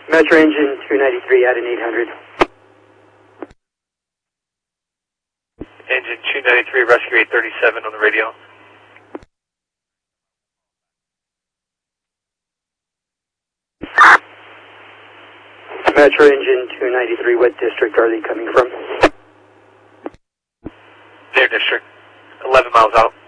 Metro Engine 293 at an 800. Engine 293, rescue 837 on the radio. Metro Engine 293, what district are they coming from? Their district, 11 miles out.